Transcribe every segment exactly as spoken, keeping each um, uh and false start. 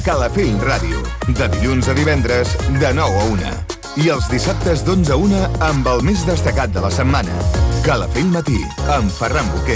Calafell Ràdio, de dilluns a divendres, de nou a una. I els dissabtes d'onze a una amb el més destacat de la setmana. Calafell Matí, amb Ferran Boquer.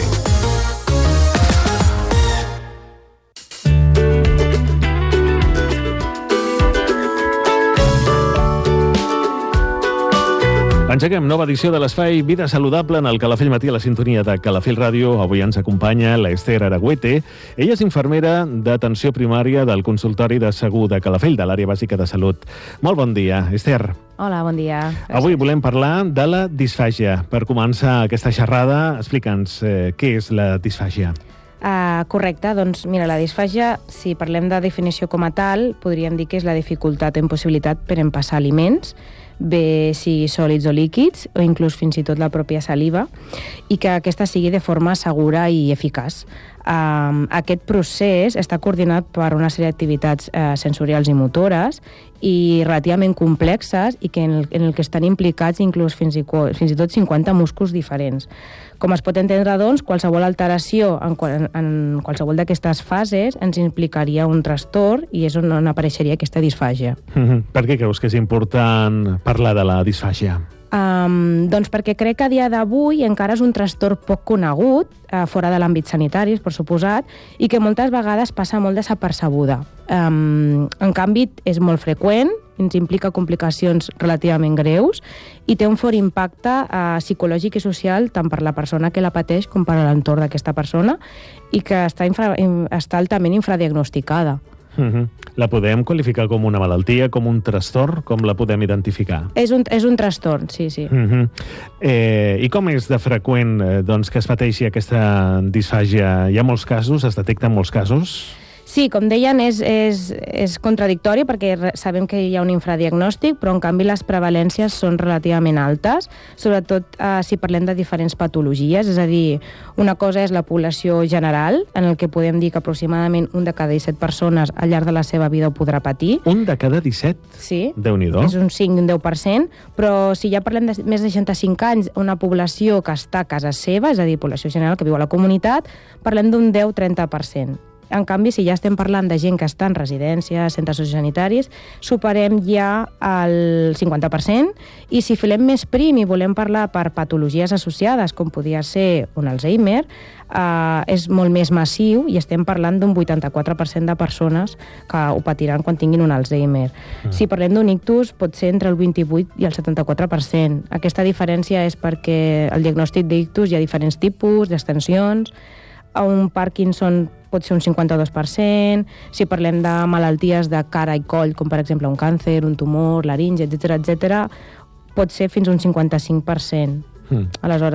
Engeguem nova edició de l'Espai Vida Saludable en el Calafell Matí a la sintonia de Calafell Ràdio. Avui ens acompanya l'Ester Aragüete. Ella és infermera d'atenció primària del consultori de Segur de Calafell, de l'àrea bàsica de salut. Molt bon dia, Ester. Hola, bon dia. Gràcies. Avui volem parlar de la disfàgia. Per començar aquesta xerrada, explica'ns eh, què és la disfàgia. Uh, correcte, doncs mira, la disfàgia, si parlem de definició com a tal, podríem dir que és la dificultat o impossibilitat per empassar aliments, bé sigui sòlids o líquids, o inclús fins i tot la pròpia saliva, i que aquesta sigui de forma segura i eficaç. Um, aquest procés està coordinat per una sèrie d'activitats uh, sensorials i motores i relativament complexes i que en, el, en el que estan implicats inclús fins i, fins i tot cinquanta músculs diferents. Com es pot entendre, doncs, qualsevol alteració en, en, en qualsevol d'aquestes fases ens implicaria un trastorn i és on, on apareixeria aquesta disfàgia. Mm-hmm. Per què creus que és important parlar de la disfàgia? Um, doncs perquè crec que a dia d'avui encara és un trastorn poc conegut, uh, fora de l'àmbit sanitari, per suposat, i que moltes vegades passa molt desapercebuda. Um, en canvi, és molt freqüent, ens implica complicacions relativament greus i té un fort impacte uh, psicològic i social tant per la persona que la pateix com per l'entorn d'aquesta persona i que està, infra, està altament infradiagnosticada. Uh-huh. La podem qualificar com una malaltia, com un trastorn? Com la podem identificar? És un, és un trastorn, sí, sí. Uh-huh. Eh, I com és de freqüent eh, doncs, que es pateixi aquesta disfàgia? Hi ha molts casos? Es detecten molts casos? Sí, com deien, és, és, és contradictori perquè sabem que hi ha un infradiagnòstic, però en canvi les prevalències són relativament altes, sobretot eh, si parlem de diferents patologies, és a dir, una cosa és la població general, en el que podem dir que aproximadament un de cada disset persones al llarg de la seva vida ho podrà patir. Un de cada disset? Sí, Déu-n'hi-do. és un cinc, un deu per cent, però si ja parlem de més de seixanta-cinc anys, una població que està a casa seva, és a dir, població general que viu a la comunitat, parlem d'un deu a trenta per cent. En canvi, si ja estem parlant de gent que està en residències, centres sociosanitaris, superem ja el cinquanta per cent, i si filem més prim i volem parlar per patologies associades, com podia ser un Alzheimer, eh, és molt més massiu i estem parlant d'un vuitanta-quatre per cent de persones que ho patiran quan tinguin un Alzheimer. Mm. Si parlem d'un ictus, pot ser entre el vint-i-vuit i el setanta-quatre per cent. Aquesta diferència és perquè al diagnòstic d'ictus hi ha diferents tipus, d'extensions. A un Parkinson pot ser un cinquanta-dos per cent, si parlem de malalties de cara i coll, com per exemple un càncer, un tumor, laringe, etcètera, etcètera, pot ser fins un cinquanta-cinc per cent. Mm. Aleshores,